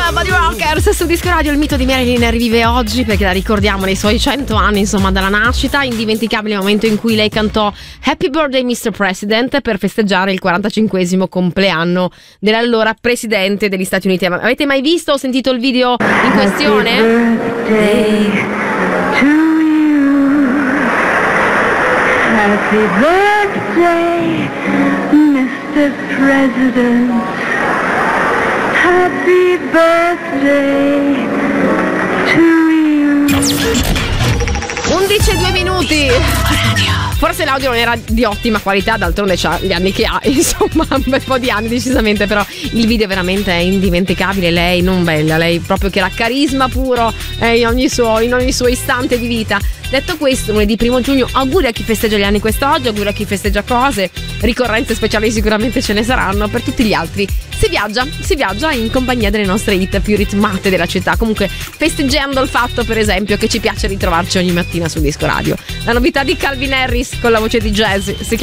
Body Rockers su Disco Radio. Il mito di Marilyn rivive oggi perché la ricordiamo nei suoi 100 anni, insomma, dalla nascita. Indimenticabile momento in cui lei cantò Happy Birthday Mr. President per festeggiare il 45esimo compleanno dell'allora presidente degli Stati Uniti. Avete mai visto o sentito il video in questione? Happy birthday, Mr. President. Happy birthday to you. 11:02 minuti. Forse l'audio non era di ottima qualità, d'altronde c'ha gli anni che ha, insomma, un bel po' di anni decisamente, però il video veramente è indimenticabile. Lei non bella, lei proprio che era carisma puro in ogni suo istante di vita. Detto questo, lunedì 1 giugno, auguri a chi festeggia gli anni quest'oggi, auguri a chi festeggia cose, ricorrenze speciali sicuramente ce ne saranno. Per tutti gli altri si viaggia in compagnia delle nostre hit più ritmate della città, comunque festeggiando il fatto, per esempio, che ci piace ritrovarci ogni mattina su Disco Radio. La novità di Calvin Harris con la voce di jazz si